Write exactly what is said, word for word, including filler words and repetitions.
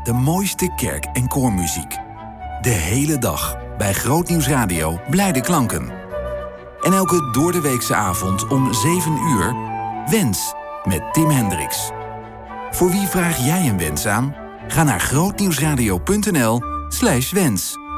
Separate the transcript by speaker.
Speaker 1: De mooiste kerk- en koormuziek. De hele dag bij Grootnieuws Radio Blijde Klanken. En elke doordeweekse avond om zeven uur... Wens met Tim Hendricks. Voor wie vraag jij een wens aan? Ga naar grootnieuwsradio.nl slash wens.